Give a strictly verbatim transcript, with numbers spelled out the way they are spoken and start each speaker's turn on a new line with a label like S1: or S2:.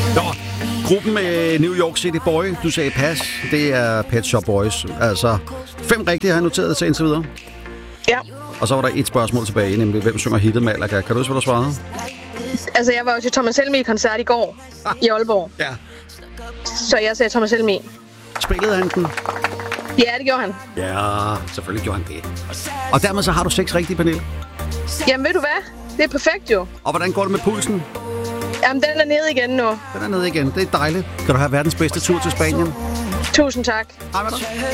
S1: Nå, gruppen med New York City Boy, du sagde pas, det er Pet Shop Boys. Altså, fem rigtige har jeg noteret til indtil videre.
S2: Ja.
S1: Og så var der et spørgsmål tilbage, nemlig hvem synger hittet Malaga. Kan du huske, hvad du svarede?
S2: Altså, jeg var jo til Thomas Helmig-koncert i går i Aalborg.
S1: Ja.
S2: Så jeg sagde Thomas Helmig.
S1: Spillede han den?
S2: Ja, det gjorde han.
S1: Ja, selvfølgelig gjorde han det. Og dermed så har du seks rigtige, Pernille.
S2: Jamen, ved du hvad? Det er perfekt jo.
S1: Og hvordan går det med pulsen?
S2: Jamen, den er nede igen nu.
S1: Den er nede igen. Det er dejligt. Kan du have verdens bedste tur til Spanien?
S2: Tusind tak.
S1: Hej med dig.